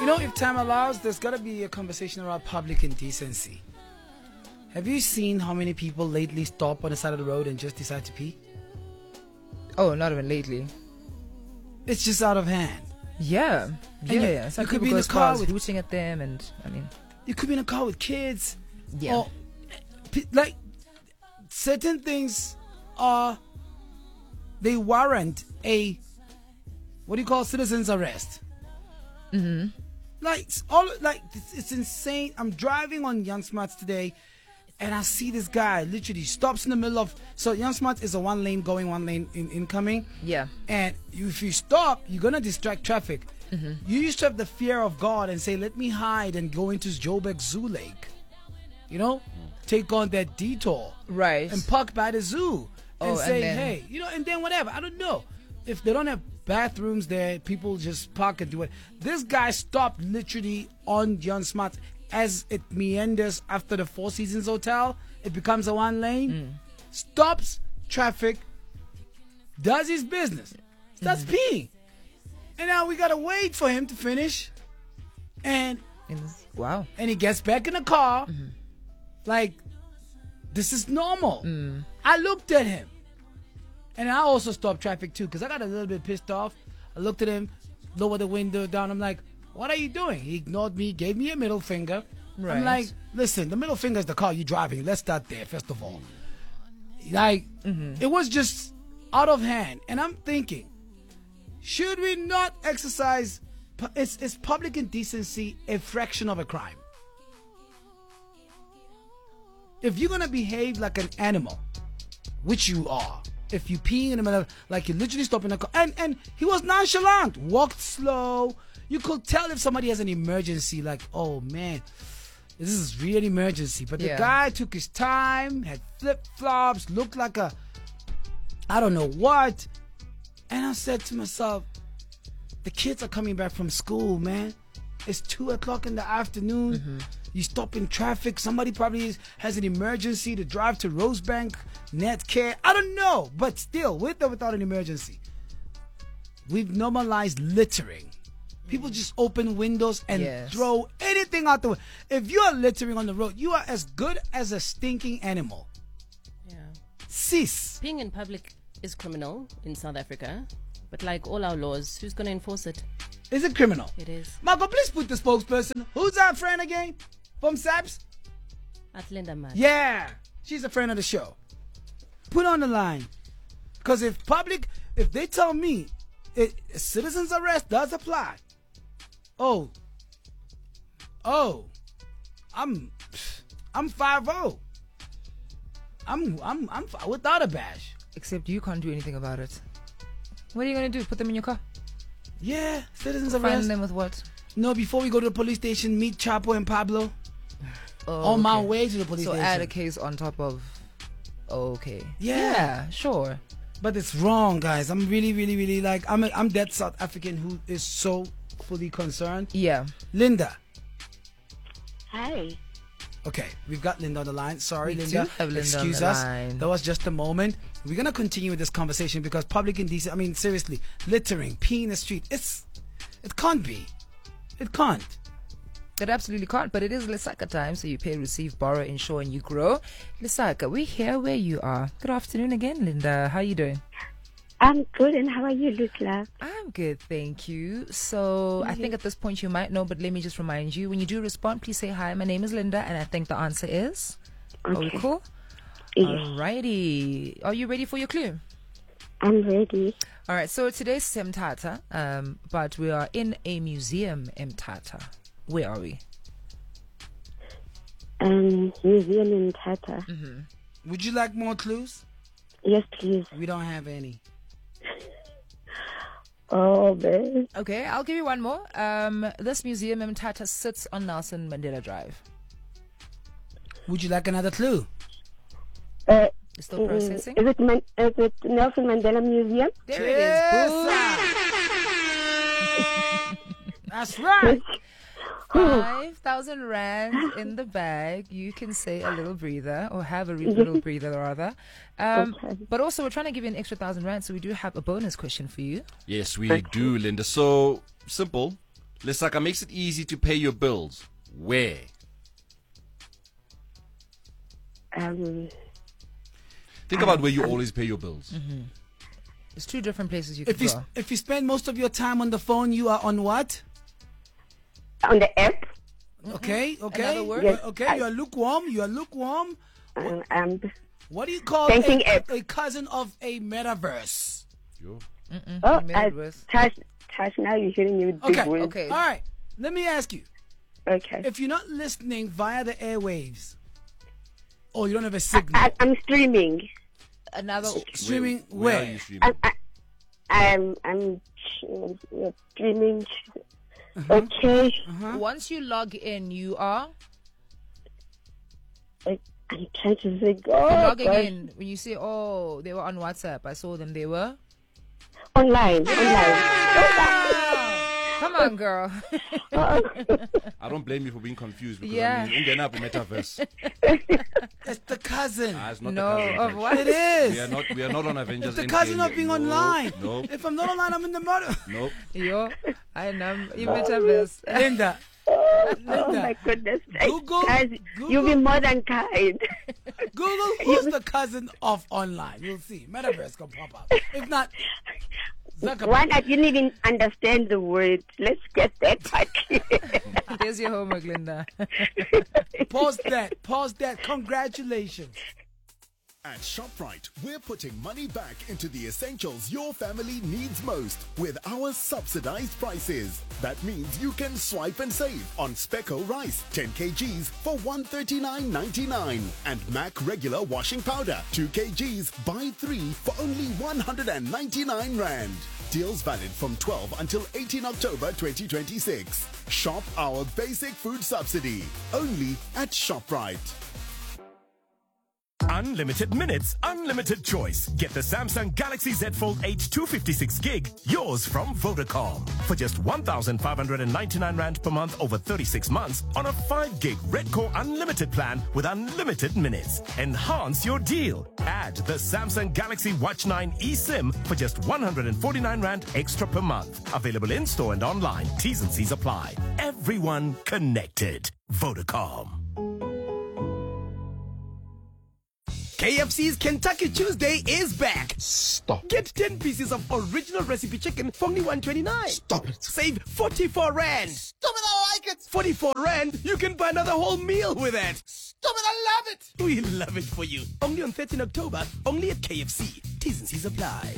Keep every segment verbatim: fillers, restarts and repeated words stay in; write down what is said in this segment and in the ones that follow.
know, if time allows, there's got to be a conversation around public indecency. Have you seen how many people lately stop on the side of the road and just decide to pee? Oh, not even lately. It's just out of hand. Yeah. Yeah, you, yeah. Some you could people be go in a as car far as with hooting at them, and I mean, you could be in a car with kids. yeah. Or, like, certain things are, they warrant a, what do you call, citizen's arrest. Mm-hmm. Like, it's all, like, it's, it's insane. I'm driving on Young Smarts today, and I see this guy literally stops in the middle of, so Young Smarts is a one lane going, one lane in, incoming. Yeah. And if you stop, you're going to distract traffic. Mm-hmm. You used to have the fear of God and say, let me hide and go into Joburg Zoo Lake. You know? Take on that detour. Right. And park by the zoo. And Oh, say, and then- hey, you know, and then whatever. I don't know. If they don't have bathrooms there, people just park and do it. This guy stopped literally on Young Smarts as it meanders after the Four Seasons Hotel. It becomes a one lane. Mm. Stops traffic. Does his business. Starts Mm-hmm. peeing. And now we gotta wait for him to finish. And In this- wow. and he gets back in the car. Mm-hmm. Like, this is normal. Mm. I looked at him. And I also stopped traffic too, because I got a little bit pissed off. I looked at him, lowered the window down. I'm like, what are you doing? He ignored me, gave me a middle finger. Right. I'm like, listen, the middle finger is the car you're driving. Let's start there, first of all. Like, Mm-hmm. it was just out of hand. And I'm thinking, should we not exercise, pu- is, is public indecency a fraction of a crime? If you're going to behave like an animal, which you are, if you pee in the middle of, like you literally stop in the car, and, and he was nonchalant, walked slow. You could tell if somebody has an emergency, like, oh man, this is really emergency. But the Yeah. guy took his time, had flip flops, looked like a, I don't know what. And I said to myself, the kids are coming back from school, man. It's two o'clock in the afternoon. Mm-hmm. You stop in traffic. Somebody probably is, has an emergency to drive to Rosebank, Netcare. I don't know. But still, with or without an emergency, we've normalized littering. People just open windows and Yes. throw anything out the way. If you are littering on the road, you are as good as a stinking animal. Yeah. Cease. Peeing in public is criminal in South Africa, but like all our laws, who's going to enforce it? Is it criminal? It is. Marco, please put the spokesperson. Who's our friend again? From SAPS? Atlinda man. Yeah, she's a friend of the show. Put on the line. Because if public, if they tell me it, citizen's arrest does apply, oh, oh, I'm, I'm five oh. I'm, I'm, I'm fi- without a bash. Except you can't do anything about it. What are you gonna do? Put them in your car? Yeah, citizen's Find arrest. them with what? No, before we go to the police station, meet Chapo and Pablo Oh, on my okay. way to the police So station. add a case on top of. Okay. Yeah. Yeah. Sure. But it's wrong, guys. I'm really, really, really like, I'm a, I'm that South African who is so fully concerned. Yeah. Linda. Hi. Okay, we've got Linda on the line. Sorry, We Linda. do have Linda on Excuse the us. line. That was just a moment. We're going to continue with this conversation because public indecency, I mean, seriously, littering, peeing in the street, it's, it can't be. It can't. It absolutely can't, but it is Lesaka time, so you pay, receive, borrow, insure, and you grow. Lesaka, we're here where you are. Good afternoon again, Linda. How are you doing? I'm good, and how are you, Lukla? I'm good, thank you. So I think at this point you might know, but let me just remind you, when you do respond, please say, hi, my name is Linda, and I think the answer is... Are we Okay. cool? Yes, Alrighty. Are you ready for your clue? I'm ready. All right, so today's Mthatha, um, but we are in a museum, Mthatha. Where are we? Um, museum in Tata. Would you like more clues? Yes, please. We don't have any. Oh, man. Okay, I'll give you one more. Um, this museum in Mthatha sits on Nelson Mandela Drive. Would you like another clue? Uh, You're still mm, processing? is it Man- is it Nelson Mandela Museum? There it is. Yes, Boom. That's right. Five thousand rand in the bag. You can say a little breather, or have a re- little breather rather. Um, Okay. But also, we're trying to give you an extra thousand rand, so we do have a bonus question for you. Yes, we do, Linda. So simple. Lesaka makes it easy to pay your bills. Where? Um, Think about where you always pay your bills. Mm-hmm. There's two different places you If can you go. if you spend most of your time on the phone, you are on what? on the app, Okay, okay. Another word? Yes, Okay, I- you are lukewarm. You are lukewarm. um, um, What do you call Banking a, app. a cousin of a metaverse? Yo. oh, made I, it worse. Touch, touch, now you're hitting me with big Okay, words. Okay. All right. Let me ask you: Okay. if you're not listening via the airwaves, or you don't have a signal, I, I'm streaming. Another. streaming Where, where? are you streaming? I'm, I, I'm, I'm uh, streaming. Uh-huh. Okay. Once you log in, you are I, I'm trying to think. Oh, logging gosh. in. When you say, "Oh, they were on WhatsApp," I saw them. They were. Online. Online. Come on, girl. I don't blame you for being confused because Yeah. I mean, ungena ku metaverse. It's the cousin. Ah, it's not No, the cousin. of French. what? It is. We are not. We are not on Avengers. It's the Endgame cousin of yet. being No, online. Nope. If I'm not online, I'm in the mother. Nope. Yo, I know. You metaverse. Linda, Oh Linda, my goodness. Google- Guys, Google- you'll be more than kind. Google who's the cousin of online. You'll see. Metaverse gonna pop up. If not, Zuckerberg. One, I didn't even understand the word. Let's get that part clear. There's your homework, Linda. Pause that. Pause that. Congratulations. At ShopRite, we're putting money back into the essentials your family needs most with our subsidized prices. That means you can swipe and save on Speco rice, ten kilograms for one hundred thirty-nine ninety-nine, and Mac regular washing powder, two kilograms, buy three for only one hundred ninety-nine rand. Deals valid from twelve until eighteenth October twenty twenty-six. Shop our basic food subsidy only at ShopRite. Unlimited minutes, unlimited choice. Get the Samsung Galaxy Z Fold eight two fifty-six gig, yours from Vodacom. For just one thousand five hundred ninety-nine rand per month over thirty-six months on a five gig Red Core Unlimited plan with unlimited minutes. Enhance your deal. Add the Samsung Galaxy Watch nine eSIM for just one hundred forty-nine rand extra per month. Available in store and online. T's and C's apply. Everyone connected. Vodacom. K F C's Kentucky Tuesday is back. Stop. Get ten pieces of original recipe chicken for only one twenty-nine. Stop it. Save forty-four rand. Stop it, I like it. forty-four rand, you can buy another whole meal with it. Stop it, I love it. We love it for you. Only on thirteenth October, only at K F C. T's and C's apply.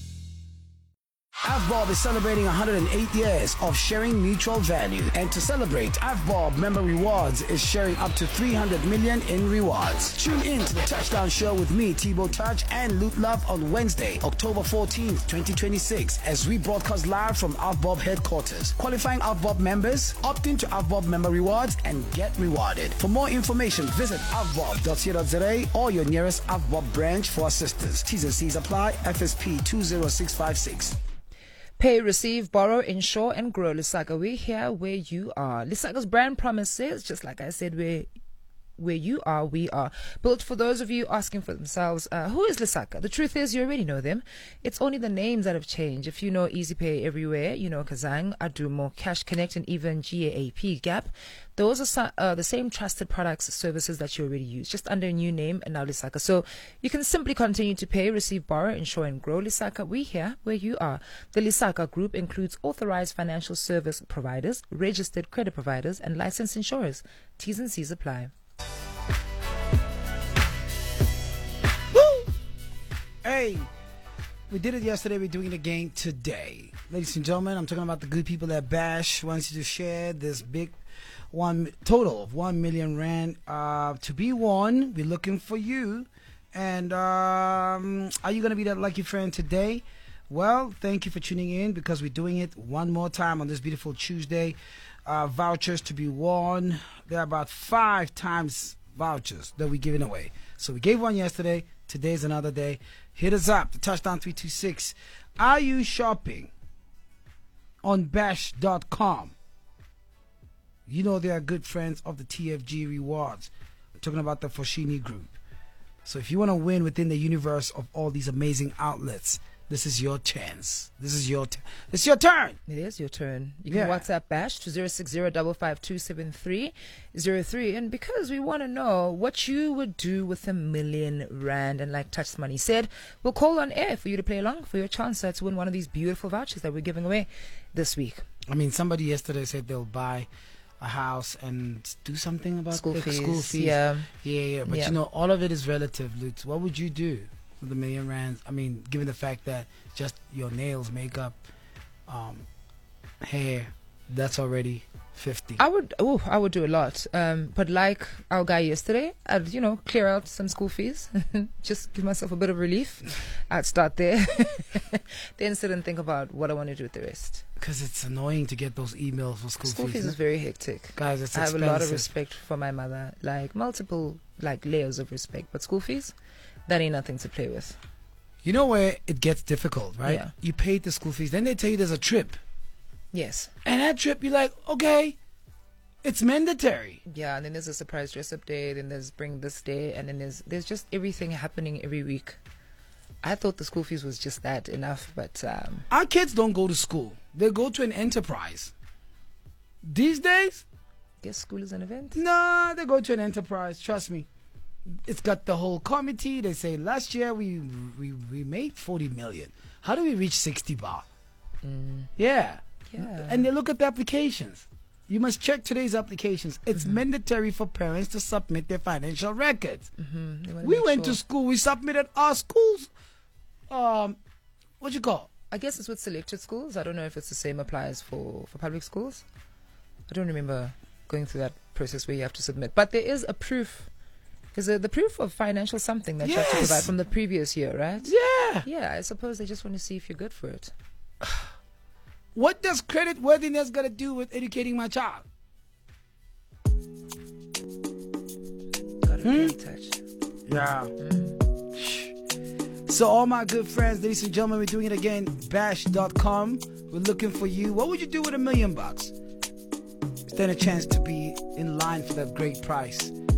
AVBOB is celebrating one hundred eight years of sharing mutual value. And to celebrate, AVBOB Member Rewards is sharing up to three hundred million in rewards. Tune in to the Touchdown Show with me, Thibaut Touch, and Loot Love on Wednesday, October fourteenth, twenty twenty-six, as we broadcast live from AVBOB headquarters. Qualifying AVBOB members, opt into AVBOB Member Rewards and get rewarded. For more information, visit avbob dot co dot za or your nearest AVBOB branch for assistance. T's and C's apply. F S P two zero six five six. Pay, receive, borrow, insure, and grow. Lisaka, we're here where you are. Lisaka's brand promise says, just like I said, where where you are, we are. Built for those of you asking for themselves, uh, who is Lisaka? The truth is, you already know them. It's only the names that have changed. If you know EasyPay everywhere, you know Kazang, Adumo, Cash Connect, and even G A A P, Gap. Those are some, uh, the same trusted products, services that you already use, just under a new name and now Lisaka. So you can simply continue to pay, receive, borrow, insure, and grow. Lisaka, we here where you are. The Lisaka Group includes authorized financial service providers, registered credit providers, and licensed insurers. T's and C's apply. Hey, we did it yesterday. We're doing it again today. Ladies and gentlemen, I'm talking about the good people at Bash. Wants you to share this big one total of one million rand uh, to be won. We're looking for you. And um, are you going to be that lucky friend today? Well, thank you for tuning in because we're doing it one more time on this beautiful Tuesday. Uh, vouchers to be won. There are about five times vouchers that we're giving away. So we gave one yesterday. Today's another day. Hit us up, the Touchdown three two six. Are you shopping on bash dot com? You know they are good friends of the T F G Rewards. I'm talking about the Foschini Group. So if you want to win within the universe of all these amazing outlets, this is your chance. This is your t- it's your turn. It is your turn. You can Yeah. WhatsApp Bash to zero six zero five five two seven three zero three. And because we want to know what you would do with a million rand, and like Touch Money said, we'll call on air for you to play along for your chance to win one of these beautiful vouchers that we're giving away this week. I mean, somebody yesterday said they'll buy a house and do something about School their fees, school fees. yeah. yeah, yeah. But Yeah. you know, all of it is relative, Lutz. What would you do with a million rands? I mean, given the fact that just your nails, makeup, um, hair, that's already fifty. I would, oh, I would do a lot. Um, but like our guy yesterday, I'd, you know, clear out some school fees, just give myself a bit of relief. I'd start there, then sit and think about what I want to do with the rest. Because it's annoying to get those emails for school, School fees. fees no? is very hectic. Guys, it's I have expensive. a lot of respect for my mother, like multiple like layers of respect. But school fees, that ain't nothing to play with. You know where it gets difficult, right? Yeah. You paid the school fees, then they tell you there's a trip. Yes. And that trip, you're like, okay, it's mandatory. Yeah, and then there's a surprise dress up day, then there's bring this day, and then there's there's just everything happening every week. I thought the school fees was just that enough, but um, Our kids don't go to school. They go to an enterprise. These days, guess school is an event. nah, they go to an enterprise. Trust me. It's got the whole committee. They say last year we we, we made forty million. How do we reach sixty bar? Mm. Yeah. Yeah. And they look at the applications. You must check today's applications. It's Mm-hmm. mandatory for parents to submit their financial records. Mm-hmm. They wanna We make went sure. to school. We submitted our schools. Um, what you call? I guess it's with selected schools. I don't know if it's the same applies for, for public schools. I don't remember going through that process where you have to submit. But there is a proof. Is it the proof of financial something that you have to Yes. provide from the previous year, right? Yeah. Yeah, I suppose they just want to see if you're good for it. What does credit worthiness got to do with educating my child? Got a Hmm? pretty touch. Yeah. So all my good friends, ladies and gentlemen, we're doing it again. Bash dot com. We're looking for you. What would you do with a million bucks? Stand a chance to be in line for that great price.